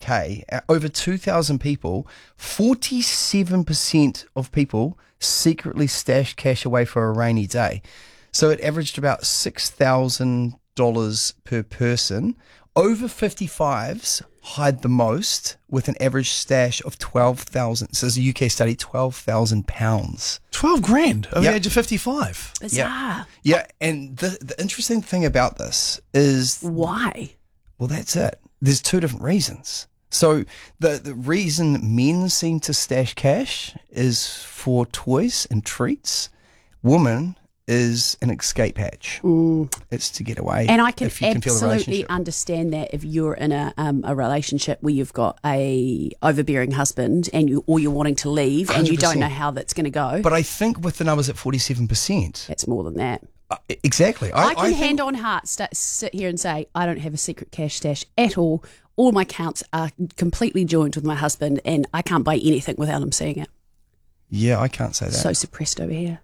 UK, over 2,000 people, 47% of people secretly stash cash away for a rainy day. So it averaged about $6,000 per person. Over 55s hide the most with an average stash of 12,000. So this is a UK study, £12,000. 12 grand over Yep. the age of 55. Bizarre. Yeah, and the interesting thing about this is, Why? well, that's it. There's two different reasons. So the reason men seem to stash cash is for toys and treats. Women is an escape hatch. It's to get away. And I can if you can feel the absolutely relationship. understand that if you're in a relationship where you've got a overbearing husband and you're wanting to leave and you don't 100%. know how that's going to go. But I think with the numbers at 47%, That's more than that. exactly. I can think- hand on heart sit here and say I don't have a secret cash stash at all. All my accounts are completely joined with my husband and I can't buy anything without him seeing it. Yeah, I can't say that. So suppressed over here.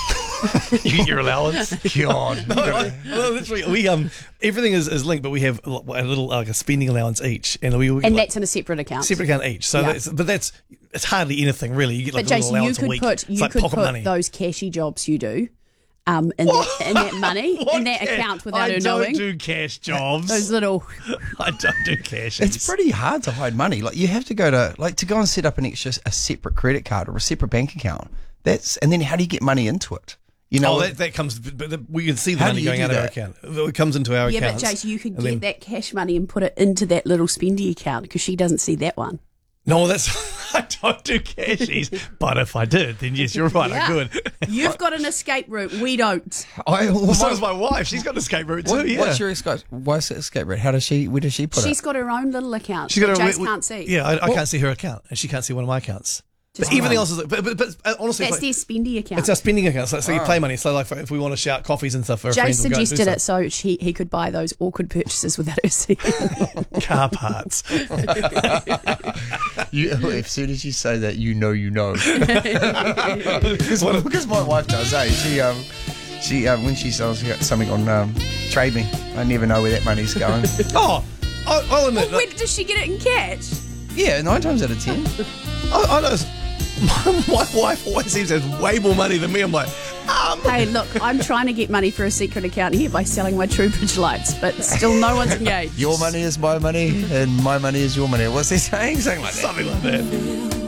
You get your allowance. God. Well, literally, we everything is linked, but we have a little like a spending allowance each, and we And that's in a separate account. separate account each. So Yeah. it's hardly anything really. You get like But a little Jason, you allowance a could week. put It's like pocket money. those cashy jobs you do in that money in that account without I her don't knowing. do cash jobs. Those little I don't do cash. It's pretty hard to hide money. Like you have to go and set up a separate credit card or a separate bank account. And then how do you get money into it? You know, that comes. But we can see the How money do you going do out of our that? account. It comes into our yeah, but accounts. Jason, you could and get then- that cash money and put it into that little spendy account because she doesn't see that one. No, that's I don't do cashies. But if I did, then yes, you're right. I could. You've got an escape route. We don't. Well, so does my wife. She's got an escape route too. Yeah. What's your escape? What's the escape rate? Where does she put She's it? got her own little account. She's got that a Jace can't see. Yeah, I can't see her account, and she can't see one of my accounts. Just But everything one. else is. But honestly, That's it's, their spendy account. it's our spending account. So you play money. So like if we want to shout coffees and stuff for a friend, Jace we'll go and do suggested it stuff. so he could buy those awkward purchases without her seeing. Car parts. As soon as you say that, you know. Because my wife does. She when she sells something on Trade Me, I never know where that money's going. I'll admit. When does she get it in cash? Yeah, 9 times out of 10. I know. My wife always seems to have way more money than me. I'm like, Hey, look, I'm trying to get money for a secret account here by selling my TrueBridge lights, but still no one's engaged. Your money is my money, and my money is your money. What's he saying? Something like that. something like that.